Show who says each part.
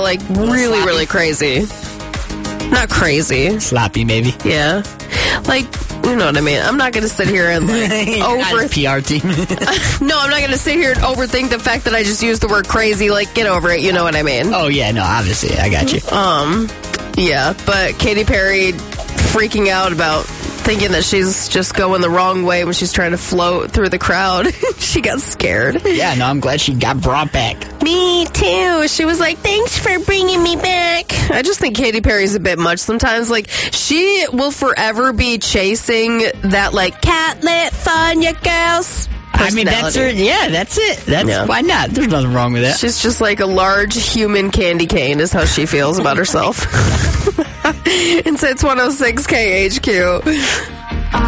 Speaker 1: like really, really crazy. Not crazy.
Speaker 2: Sloppy, maybe.
Speaker 1: Yeah. Like, you know what I mean? I'm not going to sit here and like
Speaker 2: PR team.
Speaker 1: No, I'm not going to sit here and overthink the fact that I just used the word crazy. Like, get over it. You know what I mean?
Speaker 2: Oh, yeah. No, obviously. I got you.
Speaker 1: Yeah. But Katy Perry freaking out about thinking that she's just going the wrong way when she's trying to float through the crowd. She got scared.
Speaker 2: Yeah, no, I'm glad she got brought back.
Speaker 1: Me too. She was like, thanks for bringing me back. I just think Katy Perry's a bit much sometimes. Like, she will forever be chasing that, like, cat-lit fun, you girls.
Speaker 2: I mean, that's her. Yeah, that's it. Why not? There's nothing wrong with that.
Speaker 1: She's just like a large human candy cane is how she feels about herself. It's 106 KHQ.